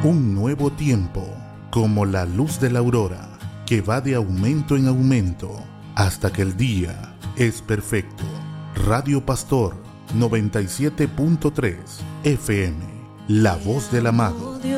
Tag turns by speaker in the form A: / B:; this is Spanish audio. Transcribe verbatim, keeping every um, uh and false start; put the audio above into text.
A: Un nuevo tiempo, como la luz de la aurora, que va de aumento en aumento, hasta que el día es perfecto. Radio Pastor noventa y siete punto tres F M, la voz del amado.